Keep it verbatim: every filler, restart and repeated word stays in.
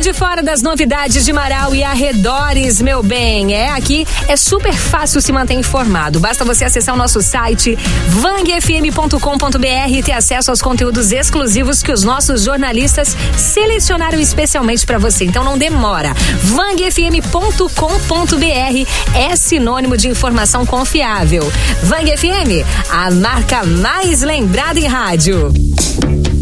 de fora das novidades de Marau e arredores, meu bem. É, aqui é super fácil se manter informado. Basta você acessar o nosso site vang f m ponto com ponto b r e ter acesso aos conteúdos exclusivos que os nossos jornalistas selecionaram especialmente para você. Então não demora. vang f m ponto com ponto b r é sinônimo de informação confiável. Vang F M, a marca mais lembrada em rádio.